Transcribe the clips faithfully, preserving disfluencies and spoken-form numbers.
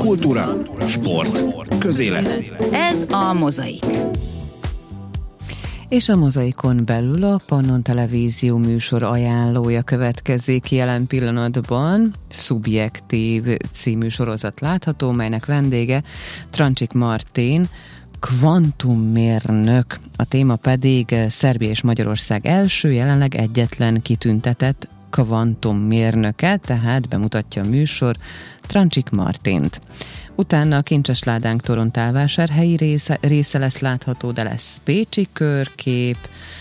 Kultúra, sport, közélet. Ez a Mozaik. És a Mozaikon belül a Pannon Televízió műsor ajánlója következik jelen pillanatban. Szubjektív című sorozat látható, melynek vendége Trancsik Martin, kvantummérnök. A téma pedig Szerbia és Magyarország első, jelenleg egyetlen kitüntetett kvantummérnöke, tehát bemutatja a műsor Trancsik Martint. Utána a Kincsesládánk Torontálvásárhelyi része, része lesz látható, de lesz pécsi körkép,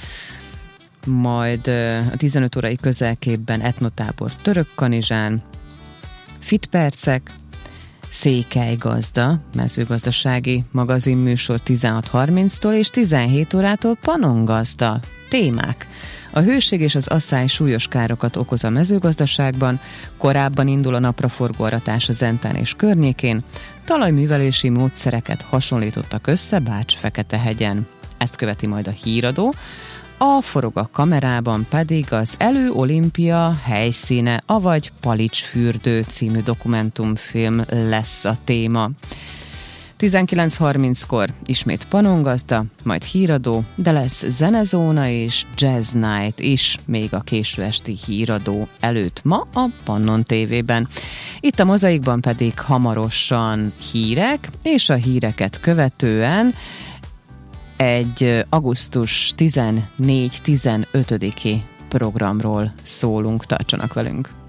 majd a tizenöt órai közelképben etnotábor Törökkanizsán, fitpercek, Székelygazda, mezőgazdasági magazinműsor tizenhat harminctól és tizenhét órától Panongazda. Témák. A hőség és az asszály súlyos károkat okoz a mezőgazdaságban, korábban indul a napraforgó aratás a Zentán és környékén, talajművelési módszereket hasonlítottak össze Bács-Feketehegyen. Ezt követi majd a híradó, a Forog a kamerában pedig az Elő Olimpia helyszíne, avagy Palicsfürdő című dokumentumfilm lesz a téma. tizenkilenc harminckor ismét Panongazda, majd híradó, de lesz zenezóna és jazz night is, még a késő esti híradó előtt ma a Pannon té vében. Itt a Mozaikban pedig hamarosan hírek, és a híreket követően egy augusztus tizennégy-tizenötödiki programról szólunk, tartsanak velünk!